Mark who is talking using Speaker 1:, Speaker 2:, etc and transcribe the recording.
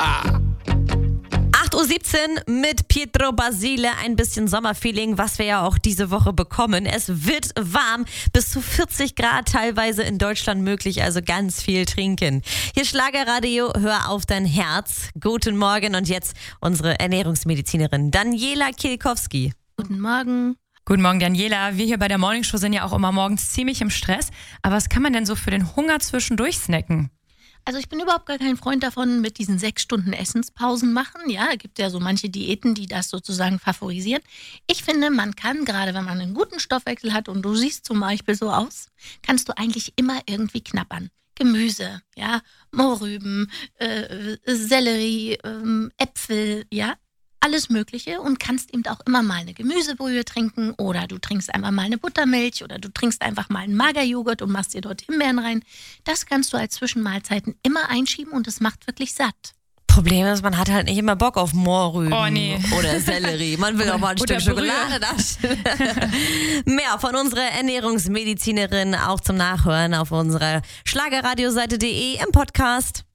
Speaker 1: 8:17 Uhr mit Pietro Basile, ein bisschen Sommerfeeling, was wir ja auch diese Woche bekommen. Es wird warm, bis zu 40 Grad teilweise in Deutschland möglich, also ganz viel trinken. Hier Schlagerradio, hör auf dein Herz. Guten Morgen und jetzt unsere Ernährungsmedizinerin Daniela Kielkowski.
Speaker 2: Guten Morgen.
Speaker 3: Guten Morgen, Daniela. Wir hier bei der Morningshow sind ja auch immer morgens ziemlich im Stress. Aber was kann man denn so für den Hunger zwischendurch snacken?
Speaker 2: Also ich bin überhaupt gar kein Freund davon, mit diesen 6 Stunden Essenspausen machen. Ja, es gibt ja so manche Diäten, die das sozusagen favorisieren. Ich finde, man kann, gerade wenn man einen guten Stoffwechsel hat und du siehst zum Beispiel so aus, kannst du eigentlich immer irgendwie knabbern. Gemüse, ja, Mohrrüben, Sellerie, Äpfel, ja, alles Mögliche und kannst eben auch immer mal eine Gemüsebrühe trinken oder du trinkst einfach mal eine Buttermilch oder du trinkst einfach mal einen Magerjoghurt und machst dir dort Himbeeren rein. Das kannst du als Zwischenmahlzeiten immer einschieben und es macht wirklich satt.
Speaker 1: Problem ist, man hat halt nicht immer Bock auf Mohrrüben oder Sellerie. Man will auch mal ein Stück Schokolade naschen. Mehr von unserer Ernährungsmedizinerin auch zum Nachhören auf unserer Schlagerradioseite.de im Podcast.